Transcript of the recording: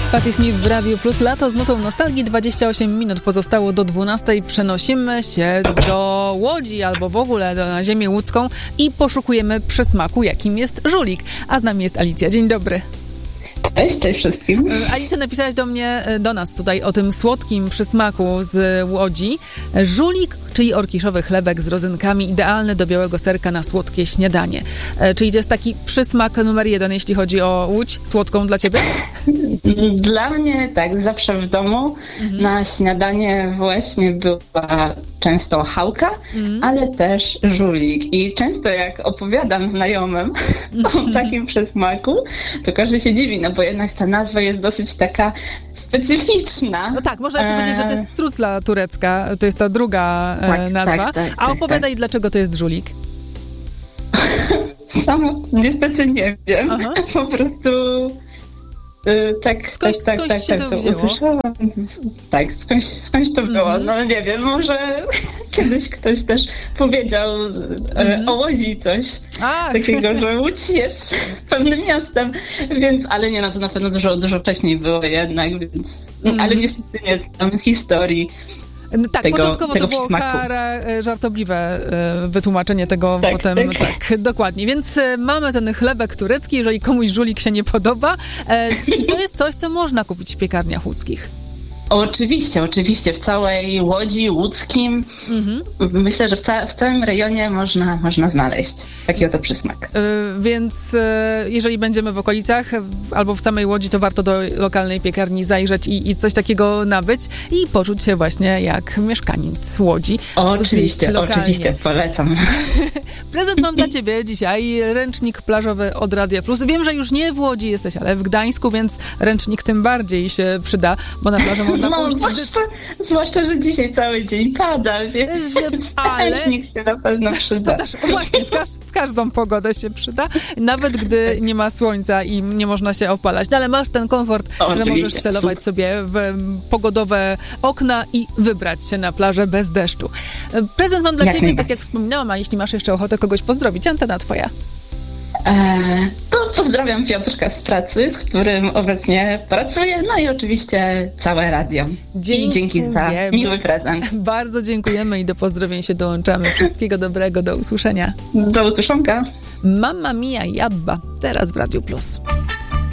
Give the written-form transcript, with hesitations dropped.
Patti Smith w Radiu Plus. Lato z nutą nostalgii. 28 minut pozostało do 12. Przenosimy się do Łodzi albo w ogóle na ziemię łódzką i poszukujemy przysmaku, jakim jest żulik. A z nami jest Alicja. Dzień dobry. Cześć wszystkim. Alicja, napisałaś do nas tutaj o tym słodkim przysmaku z Łodzi. Żulik, czyli orkiszowy chlebek z rodzynkami, idealny do białego serka na słodkie śniadanie. Czyli to jest taki przysmak numer 1, jeśli chodzi o Łódź, słodką dla ciebie? Dla mnie tak, zawsze w domu na śniadanie właśnie była często chałka, ale też żulik. I często jak opowiadam znajomym o takim przysmaku, to każdy się dziwi, no bo jednak ta nazwa jest dosyć taka specyficzna. No tak, można jeszcze powiedzieć, że to jest trutla turecka, to jest ta druga nazwa. A opowiadaj, dlaczego to jest żulik? Sama niestety nie wiem. Aha. Po prostu skądś się to wzięło? Tak, skądś to było. No nie wiem, może kiedyś ktoś też powiedział o Łodzi coś takiego, że Łódź jest pewnym miastem, więc, ale nie, no to na pewno dużo wcześniej było jednak, więc, ale niestety nie znam historii. Tak, początkowo to było żartobliwe wytłumaczenie tego potem. Tak, dokładnie. Więc mamy ten chlebek turecki, jeżeli komuś żulik się nie podoba. I to jest coś, co można kupić w piekarniach łódzkich. Oczywiście. W całej Łodzi, Łódzkim. Myślę, że w całym rejonie można znaleźć taki oto przysmak. Więc jeżeli będziemy w okolicach albo w samej Łodzi, to warto do lokalnej piekarni zajrzeć i coś takiego nabyć i poczuć się właśnie jak mieszkaniec Łodzi. Oczywiście, polecam. Prezent mam dla ciebie dzisiaj. Ręcznik plażowy od Radia Plus. Wiem, że już nie w Łodzi jesteś, ale w Gdańsku, więc ręcznik tym bardziej się przyda, bo na plażę można pójść. Zwłaszcza, że dzisiaj cały dzień pada, więc ręcznik się na pewno przyda. To też właśnie w każdą pogodę się przyda, nawet gdy nie ma słońca i nie można się opalać. No, ale masz ten komfort, że możesz celować sobie w pogodowe okna i wybrać się na plażę bez deszczu. Prezent mam dla ciebie, tak jak wspominałam, a jeśli masz jeszcze ochotę kogoś pozdrowić, antena twoja. To pozdrawiam Piotrka z pracy, z którym obecnie pracuję, no i oczywiście całe radio. I dzięki za miły prezent. Bardzo dziękujemy i do pozdrowień się dołączamy. Wszystkiego dobrego, do usłyszenia. Do usłyszonka. Mamma Mia Jabba, teraz w Radiu Plus.